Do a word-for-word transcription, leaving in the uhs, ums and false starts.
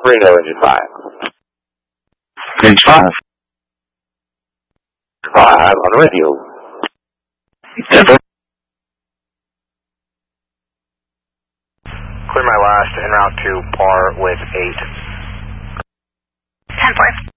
Reno engine five. Engine five. Five on radio. Denver. Clear my last en route to par with eight. ten four.